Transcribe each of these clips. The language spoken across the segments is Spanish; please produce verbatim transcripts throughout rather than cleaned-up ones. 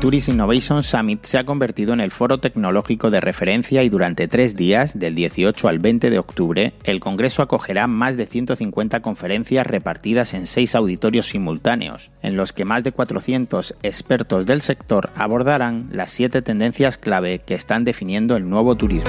Tourist Innovation Summit se ha convertido en el foro tecnológico de referencia y durante tres días, del dieciocho al veinte de octubre, el Congreso acogerá más de ciento cincuenta conferencias repartidas en seis auditorios simultáneos, en los que más de cuatrocientos expertos del sector abordarán las siete tendencias clave que están definiendo el nuevo turismo.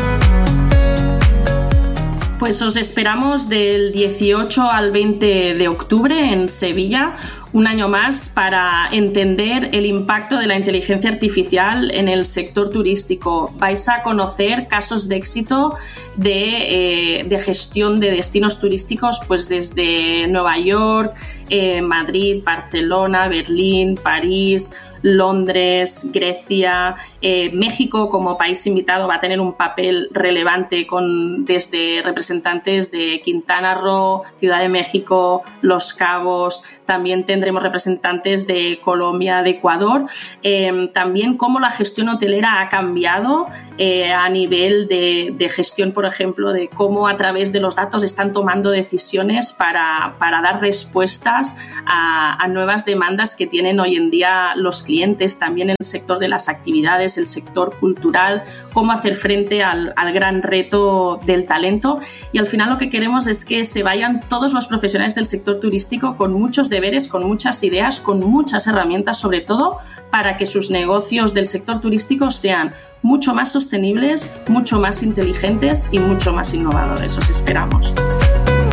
Pues os esperamos del dieciocho al veinte de octubre en Sevilla, un año más, para entender el impacto de la inteligencia artificial en el sector turístico. Vais a conocer casos de éxito de, eh, de gestión de destinos turísticos, pues desde Nueva York, eh, Madrid, Barcelona, Berlín, París, Londres, Grecia, eh, México como país invitado va a tener un papel relevante con, desde representantes de Quintana Roo, Ciudad de México, Los Cabos. También tendremos representantes de Colombia, de Ecuador. Eh, también cómo la gestión hotelera ha cambiado eh, a nivel de, de gestión, por ejemplo, de cómo a través de los datos están tomando decisiones para, para dar respuestas a, a nuevas demandas que tienen hoy en día los clientes. También el sector de las actividades, el sector cultural, cómo hacer frente al, al gran reto del talento. Y al final lo que queremos es que se vayan todos los profesionales del sector turístico con muchos deberes, con muchas ideas, con muchas herramientas, sobre todo para que sus negocios del sector turístico sean mucho más sostenibles, mucho más inteligentes y mucho más innovadores. Os esperamos.